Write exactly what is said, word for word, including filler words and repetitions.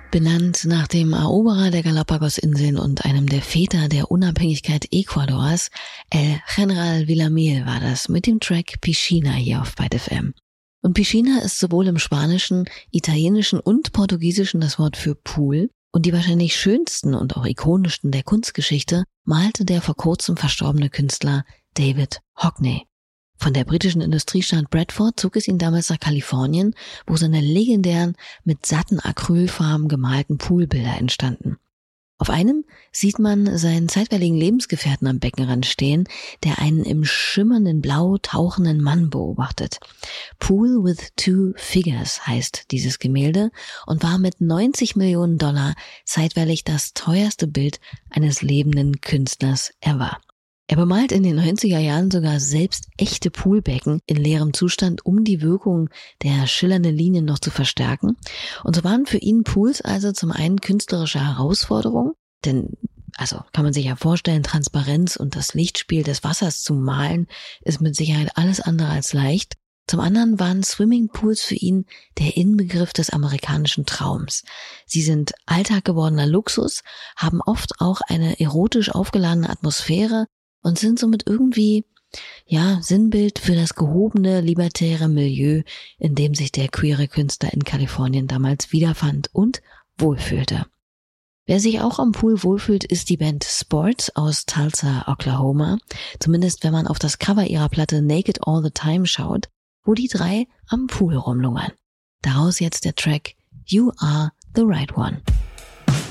Benannt nach dem Eroberer der Galapagos-Inseln und einem der Väter der Unabhängigkeit Ecuadors, El General Villamil war das mit dem Track Piscina hier auf Byte F M. Und Piscina ist sowohl im Spanischen, Italienischen und Portugiesischen das Wort für Pool. Und die wahrscheinlich schönsten und auch ikonischsten der Kunstgeschichte malte der vor kurzem verstorbene Künstler David Hockney. Von der britischen Industriestadt Bradford zog es ihn damals nach Kalifornien, wo seine legendären, mit satten Acrylfarben gemalten Poolbilder entstanden. Auf einem sieht man seinen zeitweiligen Lebensgefährten am Beckenrand stehen, der einen im schimmernden Blau tauchenden Mann beobachtet. Pool with Two Figures heißt dieses Gemälde und war mit neunzig Millionen Dollar zeitweilig das teuerste Bild eines lebenden Künstlers ever. Er bemalt in den neunziger Jahren sogar selbst echte Poolbecken in leerem Zustand, um die Wirkung der schillernden Linien noch zu verstärken. Und so waren für ihn Pools also zum einen künstlerische Herausforderungen, denn also kann man sich ja vorstellen, Transparenz und das Lichtspiel des Wassers zu malen ist mit Sicherheit alles andere als leicht. Zum anderen waren Swimmingpools für ihn der Inbegriff des amerikanischen Traums. Sie sind Alltag gewordener Luxus, haben oft auch eine erotisch aufgeladene Atmosphäre und sind somit irgendwie, ja, Sinnbild für das gehobene, libertäre Milieu, in dem sich der queere Künstler in Kalifornien damals wiederfand und wohlfühlte. Wer sich auch am Pool wohlfühlt, ist die Band Sports aus Tulsa, Oklahoma. Zumindest wenn man auf das Cover ihrer Platte Naked All the Time schaut, wo die drei am Pool rumlungern. Daraus jetzt der Track You Are the Right One.